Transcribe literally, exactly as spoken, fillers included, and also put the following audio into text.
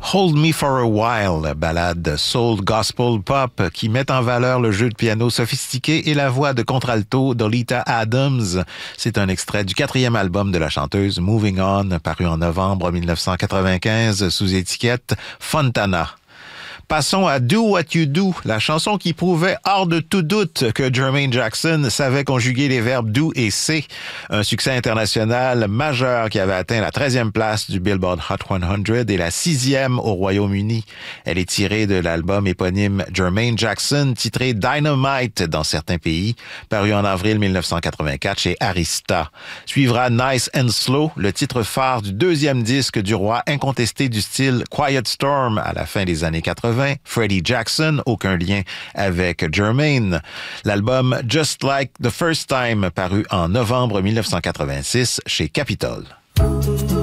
Hold Me for a While, ballade soul gospel pop qui met en valeur le jeu de piano sophistiqué et la voix de contralto d'Olita Adams. C'est un extrait du quatrième album de la chanteuse Moving On, paru en novembre mille neuf cent quatre-vingt-quinze sous étiquette Fontana. Passons à Do What You Do, la chanson qui prouvait hors de tout doute que Jermaine Jackson savait conjuguer les verbes do et say. Un succès international majeur qui avait atteint la treizième place du Billboard Hot cent et la sixième au Royaume-Uni. Elle est tirée de l'album éponyme Jermaine Jackson, titré Dynamite dans certains pays, paru en avril mille neuf cent quatre-vingt-quatre chez Arista. Suivra Nice and Slow, le titre phare du deuxième disque du roi incontesté du style Quiet Storm à la fin des années quatre-vingts. Freddie Jackson, aucun lien avec Jermaine. L'album Just Like the First Time, paru en novembre mille neuf cent quatre-vingt-six chez Capitol.